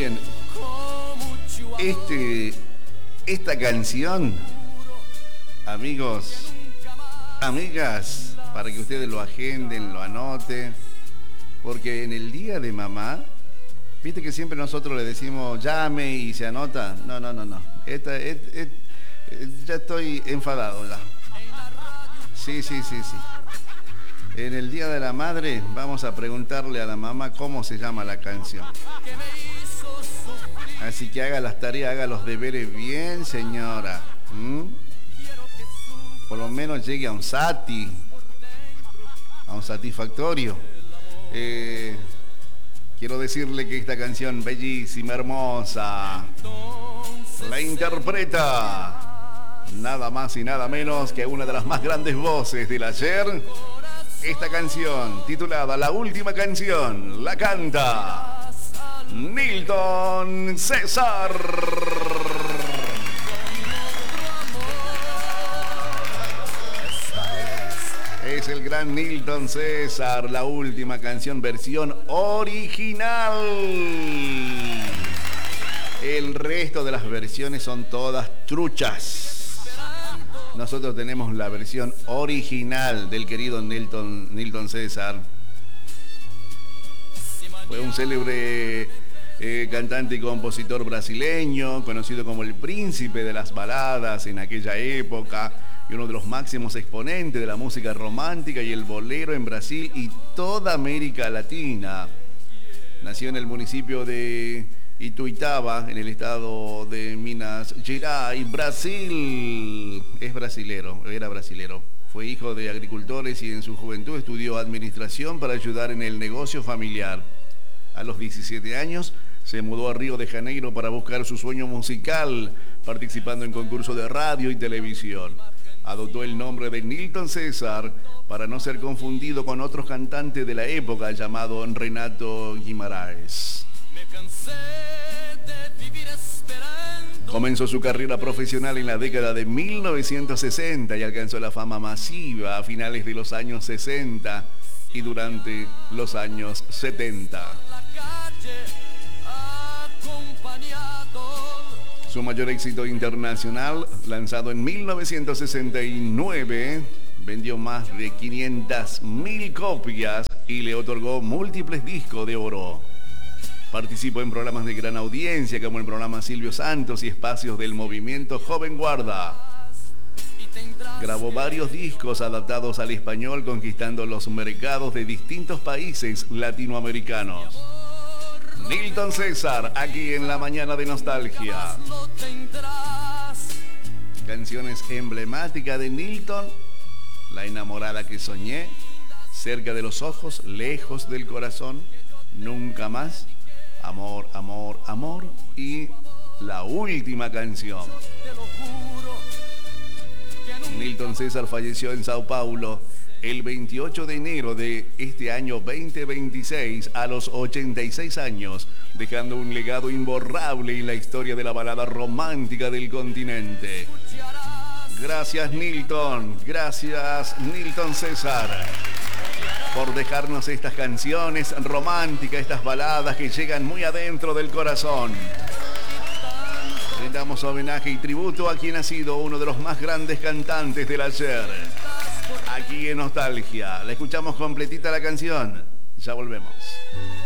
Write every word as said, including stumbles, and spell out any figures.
bien, este, esta canción, amigos, amigas, para que ustedes lo agenden, lo anoten, porque en el día de mamá, viste que siempre nosotros le decimos llame y se anota. No, no, no, no. Esta, et, et, et, ya estoy enfadado ya. Sí, sí, sí, sí. En el Día de la Madre vamos a preguntarle a la mamá cómo se llama la canción. Así que haga las tareas, haga los deberes bien, señora. ¿Mm? Por lo menos llegue a un sati, a un satisfactorio. Eh, quiero decirle que esta canción bellísima, hermosa, la interpreta nada más y nada menos que una de las más grandes voces del ayer. Esta canción, titulada La Última Canción, la canta Nilton César. Es el gran Nilton César, La Última Canción, versión original. El resto de las versiones son todas truchas. Nosotros tenemos la versión original del querido Nilton, Nilton César. Fue un célebre eh, cantante y compositor brasileño, conocido como el príncipe de las baladas en aquella época, y uno de los máximos exponentes de la música romántica y el bolero en Brasil y toda América Latina. Nació en el municipio de Ituiutaba, en el estado de Minas Gerais, Brasil. Es brasilero, era brasilero. Fue hijo de agricultores y en su juventud estudió administración para ayudar en el negocio familiar. A los diecisiete años se mudó a Río de Janeiro para buscar su sueño musical, participando en concursos de radio y televisión. Adoptó el nombre de Nilton César para no ser confundido con otros cantantes de la época llamado Renato Guimarães. Comenzó su carrera profesional en la década de mil novecientos sesenta y alcanzó la fama masiva a finales de los años sesenta y durante los años setenta. Su mayor éxito internacional, lanzado en mil novecientos sesenta y nueve, vendió más de quinientas mil copias y le otorgó múltiples discos de oro. Participó en programas de gran audiencia como el programa Silvio Santos y espacios del movimiento Joven Guarda. Grabó varios discos adaptados al español, conquistando los mercados de distintos países latinoamericanos. Nilton César, aquí en La Mañana de Nostalgia. Canciones emblemáticas de Nilton: La enamorada que soñé, Cerca de los ojos, lejos del corazón, Nunca más, Amor, amor, amor y La Última Canción. Nilton César falleció en Sao Paulo el veintiocho de enero de este año veinte veintiséis a los ochenta y seis años, dejando un legado imborrable en la historia de la balada romántica del continente. Gracias, Nilton, gracias, Nilton César, por dejarnos estas canciones románticas, estas baladas que llegan muy adentro del corazón. Brindamos homenaje y tributo a quien ha sido uno de los más grandes cantantes del ayer. Aquí en Nostalgia. La escuchamos completita la canción. Ya volvemos.